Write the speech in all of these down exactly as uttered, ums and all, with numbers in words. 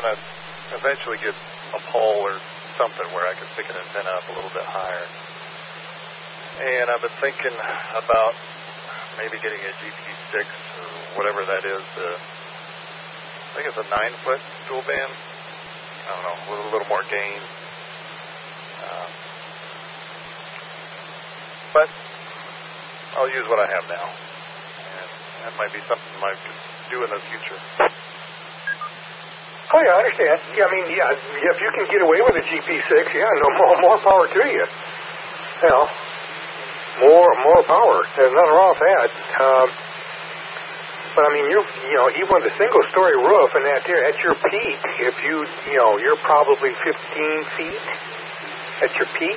going to eventually get a pole or something where I can stick an antenna up a little bit higher. And I've been thinking about maybe getting a G P six or whatever that is. Uh, I think it's a nine-foot dual band. I don't know, with a little more gain. Uh, but I'll use what I have now. And that might be something I could do in the future. Oh, yeah, I understand. Yeah, I mean, yeah, if you can get away with a G P six, yeah, no more, more power to you. You know, more, more power. There's nothing wrong with that. Um, but I mean, you, you know, even with a single-story roof and that there, at your peak, if you, you know, you're probably fifteen feet at your peak.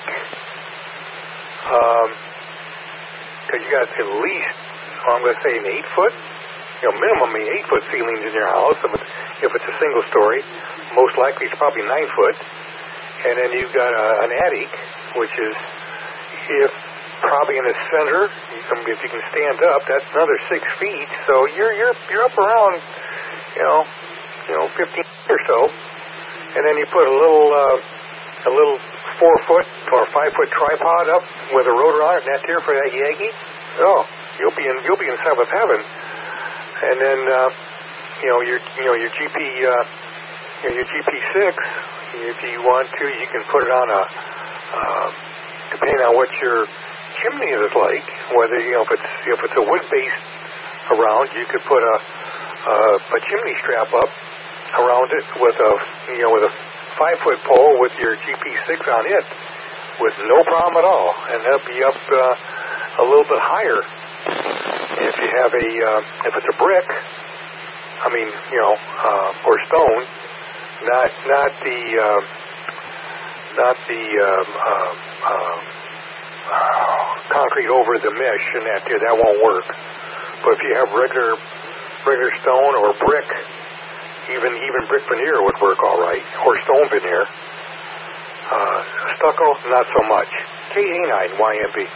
Um, because you got at least, well, I'm going to say an eight-foot, you know, minimum eight-foot ceilings in your house. If it's, if it's a single-story, most likely it's probably nine-foot. And then you've got a, an attic, which is, if probably in the center, you can, if you can stand up, that's another six feet. So you're you're you're up around, you know, you know, fifteen or so. And then you put a little uh, a little four-foot or five-foot tripod up with a rotor on it, and that there for that Yagi. Oh, you'll be in you'll be in seventh heaven. And then uh, you know your you know your G P uh, you know, your G P six. If you want to, you can put it on a uh, depending on what your chimney is like. Whether you know if it's if it's a wood base around, you could put a uh, a chimney strap up around it with a you know with a five foot pole with your G P six on it, with no problem at all, and that'll be up uh, a little bit higher. If you have a uh, if it's a brick, I mean you know uh, or stone, not not the uh, not the um, uh, uh, uh, concrete over the mesh and that there, that won't work. But if you have regular regular stone or brick, even even brick veneer would work all right, or stone veneer. Uh, stucco, not so much. K A nine Y M B.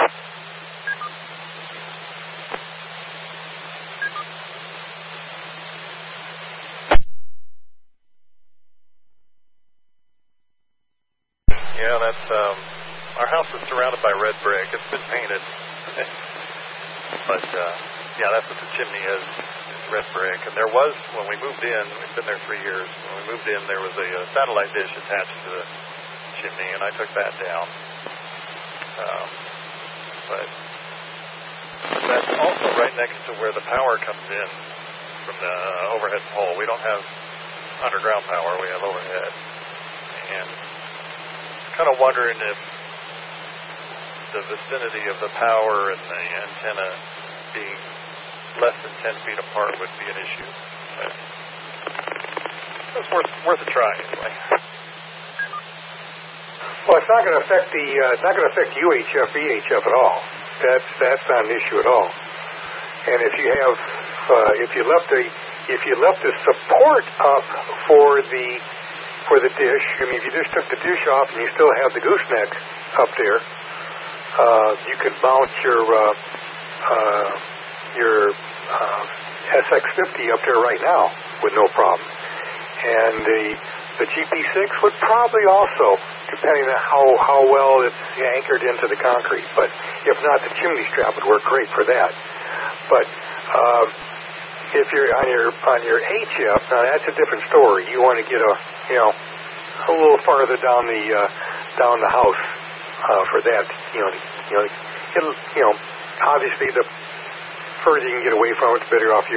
Yeah, that's, um, our house is surrounded by red brick. It's been painted. But, uh, yeah, that's what the chimney is, is red brick. And there was, when we moved in, we've been there three years, when we moved in, there was a, a satellite dish attached to the chimney, and I took that down. Um, but that's also right next to where the power comes in from the overhead pole. We don't have underground power, we have overhead. And kind of wondering if the vicinity of the power and the antenna being less than ten feet apart would be an issue. But it's worth worth a try anyway. Well, it's not going to affect the uh, it's not going to affect U H F, V H F at all. That's that's not an issue at all. And if you have uh, if you left the if you left the support up for the for the dish, I mean, if you just took the dish off and you still have the gooseneck up there, uh, you could mount your uh, uh, your uh, S X fifty up there right now with no problem. And the the G P six would probably also, depending on how, how well it's anchored into the concrete. But if not, the chimney strap would work great for that. But uh, if you're on your on your H F, now that's a different story. You want to get a you know a little farther down the uh, down the house uh, for that. You know, you know, it'll, you know, obviously the further you can get away from it, the better off you